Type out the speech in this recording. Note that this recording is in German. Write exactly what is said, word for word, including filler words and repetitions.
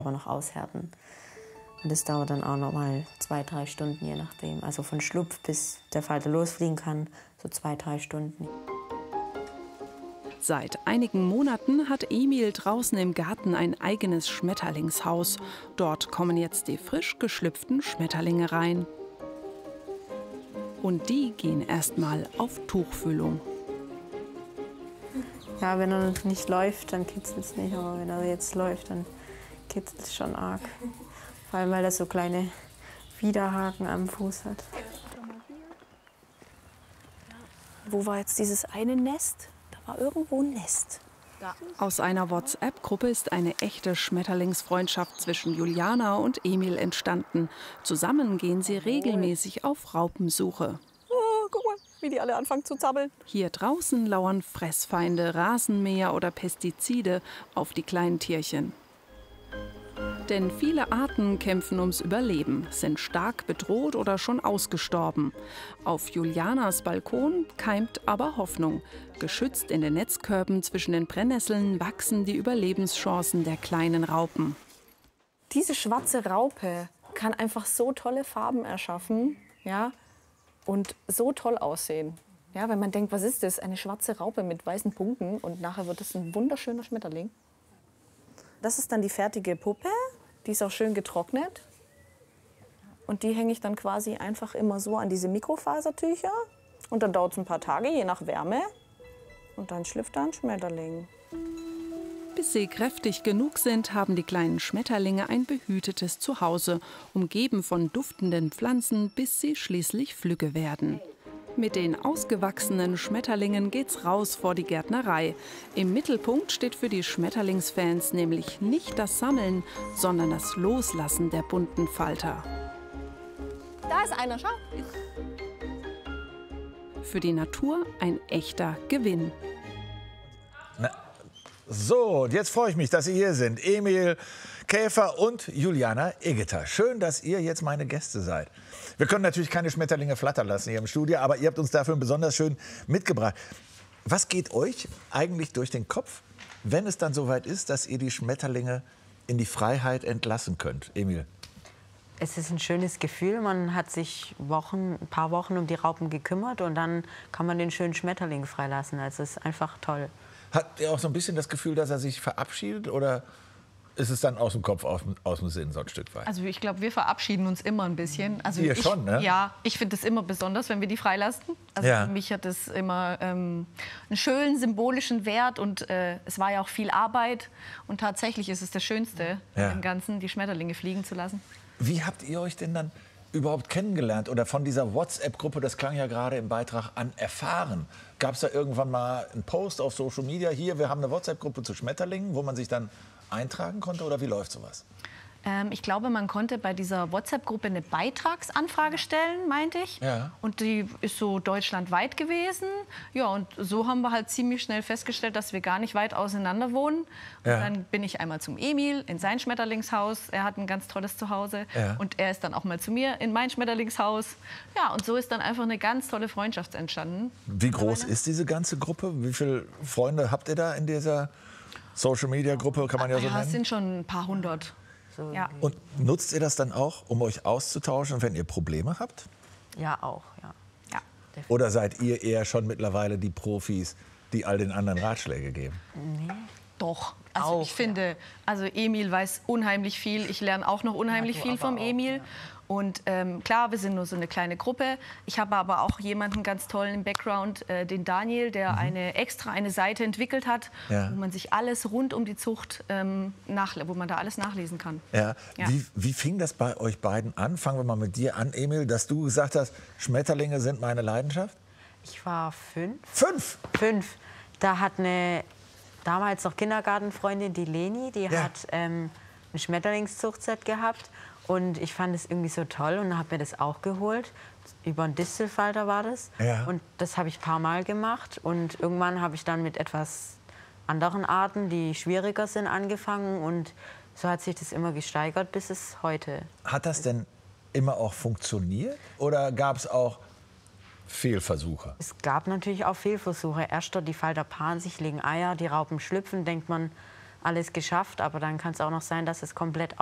aber noch aushärten. Und das dauert dann auch noch mal zwei, drei Stunden, je nachdem. Also von Schlupf bis der Falter losfliegen kann, so zwei, drei Stunden. Seit einigen Monaten hat Emil draußen im Garten ein eigenes Schmetterlingshaus. Dort kommen jetzt die frisch geschlüpften Schmetterlinge rein. Und die gehen erstmal auf Tuchfühlung. Ja, wenn er nicht läuft, dann kitzelt es nicht. Aber wenn er jetzt läuft, dann kitzelt es schon arg. Vor allem, weil er so kleine Widerhaken am Fuß hat. Wo war jetzt dieses eine Nest? Da war irgendwo ein Nest. Aus einer WhatsApp-Gruppe ist eine echte Schmetterlingsfreundschaft zwischen Juliana und Emil entstanden. Zusammen gehen sie regelmäßig auf Raupensuche. Oh, guck mal, wie die alle anfangen zu zappeln. Hier draußen lauern Fressfeinde, Rasenmäher oder Pestizide auf die kleinen Tierchen. Denn viele Arten kämpfen ums Überleben, sind stark bedroht oder schon ausgestorben. Auf Julianas Balkon keimt aber Hoffnung. Geschützt in den Netzkörben zwischen den Brennnesseln wachsen die Überlebenschancen der kleinen Raupen. Diese schwarze Raupe kann einfach so tolle Farben erschaffen, ja, und so toll aussehen. Ja, wenn man denkt, was ist das? Eine schwarze Raupe mit weißen Punkten und nachher wird es ein wunderschöner Schmetterling. Das ist dann die fertige Puppe. Die ist auch schön getrocknet. Und die hänge ich dann quasi einfach immer so an diese Mikrofasertücher. Und dann dauert es ein paar Tage, je nach Wärme. Und dann schlüpft da ein Schmetterling. Bis sie kräftig genug sind, haben die kleinen Schmetterlinge ein behütetes Zuhause, umgeben von duftenden Pflanzen, bis sie schließlich flügge werden. Mit den ausgewachsenen Schmetterlingen geht's raus vor die Gärtnerei. Im Mittelpunkt steht für die Schmetterlingsfans nämlich nicht das Sammeln, sondern das Loslassen der bunten Falter. Da ist einer, schau. Für die Natur ein echter Gewinn. Na, so, und jetzt freue ich mich, dass Sie hier sind. Emil Käfer und Juliana Egeter. Schön, dass ihr jetzt meine Gäste seid. Wir können natürlich keine Schmetterlinge flattern lassen hier im Studio, aber ihr habt uns dafür besonders schön mitgebracht. Was geht euch eigentlich durch den Kopf, wenn es dann soweit ist, dass ihr die Schmetterlinge in die Freiheit entlassen könnt? Emil? Es ist ein schönes Gefühl. Man hat sich Wochen, ein paar Wochen um die Raupen gekümmert und dann kann man den schönen Schmetterling freilassen. Also es ist einfach toll. Habt ihr auch so ein bisschen das Gefühl, dass er sich verabschiedet, oder ist es dann aus dem Kopf, aus, aus dem Sinn so ein Stück weit? Also ich glaube, wir verabschieden uns immer ein bisschen. Also Ihr ich, schon, ne? Ja, ich finde es immer besonders, wenn wir die freilassen. Also Ja. für mich hat es immer ähm, einen schönen symbolischen Wert und äh, es war ja auch viel Arbeit. Und tatsächlich ist es das Schönste Ja. im Ganzen, die Schmetterlinge fliegen zu lassen. Wie habt ihr euch denn dann überhaupt kennengelernt oder von dieser WhatsApp-Gruppe, das klang ja gerade im Beitrag an, erfahren? Gab es da irgendwann mal einen Post auf Social Media, hier, wir haben eine WhatsApp-Gruppe zu Schmetterlingen, wo man sich dann eintragen konnte, oder wie läuft sowas? Ähm, ich glaube, man konnte bei dieser WhatsApp-Gruppe eine Beitragsanfrage stellen, meinte ich. Ja. Und die ist so deutschlandweit gewesen. Ja, und so haben wir halt ziemlich schnell festgestellt, dass wir gar nicht weit auseinander wohnen. Und Ja. dann bin ich einmal zum Emil in sein Schmetterlingshaus. Er hat ein ganz tolles Zuhause. Ja. Und er ist dann auch mal zu mir in mein Schmetterlingshaus. Ja, und so ist dann einfach eine ganz tolle Freundschaft entstanden. Wie groß ist diese ganze Gruppe? Wie viele Freunde habt ihr da in dieser Social-Media-Gruppe, kann man ja so Ja, es nennen? sind schon ein paar hundert. So, Ja. Und nutzt ihr das dann auch, um euch auszutauschen, wenn ihr Probleme habt? ja, auch. Ja. Ja. Oder seid ihr eher schon mittlerweile die Profis, die all den anderen Ratschläge geben? Doch. Also Auch, ich finde, also Emil weiß unheimlich viel. Ich lerne auch noch unheimlich Ja, du viel vom aber auch, Emil. ja. Und ähm, klar, wir sind nur so eine kleine Gruppe. Ich habe aber auch jemanden ganz tollen im Background, äh, den Daniel, der eine extra eine Seite entwickelt hat, Ja. wo man sich alles rund um die Zucht ähm, nach, wo man da alles nachlesen kann. Ja. Ja. Wie, wie fing das bei euch beiden an? Fangen wir mal mit dir an, Emil, dass du gesagt hast, Schmetterlinge sind meine Leidenschaft? Ich war fünf. Fünf! Fünf. Da hat eine damals noch Kindergartenfreundin, die Leni, die Ja. hat ähm, ein Schmetterlingszuchtset gehabt. Und ich fand es irgendwie so toll und habe mir das auch geholt. Über einen Distelfalter war das. Ja. Und das habe ich ein paar Mal gemacht. Und irgendwann habe ich dann mit etwas anderen Arten, die schwieriger sind, angefangen. Und so hat sich das immer gesteigert, bis es heute. Hat das denn immer auch funktioniert? Oder gab es auch Fehlversuche? Es gab natürlich auch Fehlversuche. Erst die Falter paaren sich, legen Eier, die Raupen schlüpfen, denkt man, alles geschafft, aber dann kann es auch noch sein, dass es komplett